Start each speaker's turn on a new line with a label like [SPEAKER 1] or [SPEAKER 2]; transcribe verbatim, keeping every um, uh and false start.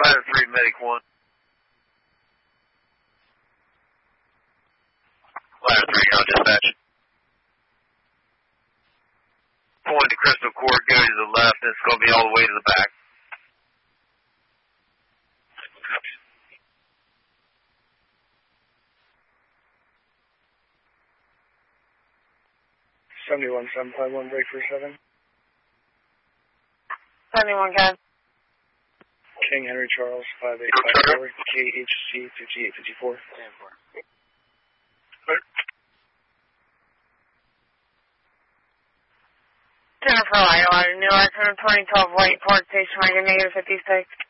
[SPEAKER 1] Ladder three, Medic one. Ladder three, you're on dispatch. Point to Crystal Court, go to the left, and it's going to be all the way to the back.
[SPEAKER 2] seventy-one seven five one, break for seven.
[SPEAKER 3] seventy-one, guys.
[SPEAKER 2] King Henry Charles, five eight five four, K H C fifty-eight fifty-four.
[SPEAKER 3] Jennifer Lyle, Newark, one twenty twelve White Port Station, Wagon, negative fifty-six.